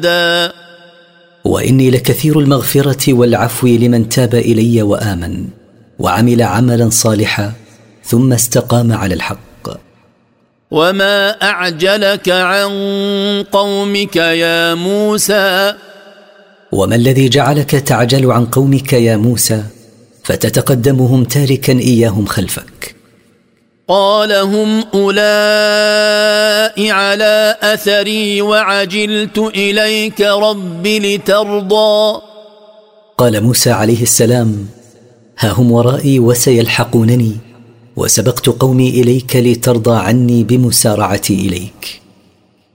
وإني لكثير المغفرة والعفو لمن تاب إلي وآمن وعمل عملا صالحا ثم استقام على الحق. وما أعجلك عن قومك يا موسى؟ وما الذي جعلك تعجل عن قومك يا موسى فتتقدمهم تاركا إياهم خلفك؟ قال هم أولئك على أثري وعجلت إليك رب لترضى. قال موسى عليه السلام: ها هم ورائي وسيلحقونني، وسبقت قومي إليك لترضى عني بمسارعتي إليك.